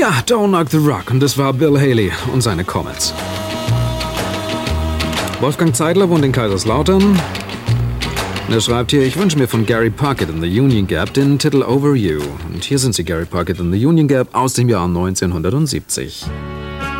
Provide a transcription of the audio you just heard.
Ja, Don't Knock the Rock. Und das war Bill Haley und seine Comets. Wolfgang Zeidler wohnt in Kaiserslautern. Er schreibt hier, ich wünsche mir von Gary Puckett in the Union Gap den Titel Over You. Und hier sind sie, Gary Puckett in the Union Gap aus dem Jahr 1970.